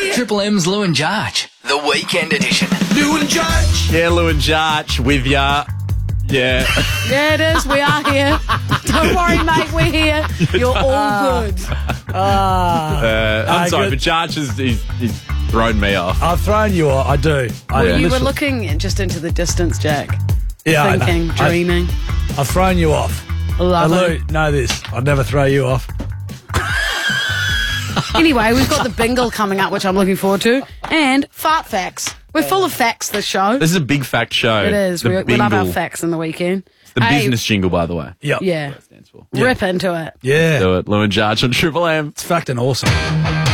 Triple M's Lou and Jarch, the weekend edition. Lou and Jarch. Yeah, Lou and Jarch with ya. Yeah. Yeah, it is. We are here. Don't worry, mate. We're here. You're all good. I'm sorry, good. but Jarch he's thrown me off. I've thrown you off. I do. You were looking just into the distance, Jack. Yeah, I know. Thinking, dreaming. I've thrown you off. Love Lou, it. know this. I'd never throw you off. Anyway, we've got the bingle coming up, which I'm looking forward to, and fart facts. We're full of facts this show. This is a big fact show. It is. The We love our bingle. facts in the weekend. It's the Hey, business jingle, by the way. Yep. Yeah. Stands for. Rip into it. Yeah. Do it. Lou and Jarch on Triple M. It's fucking awesome.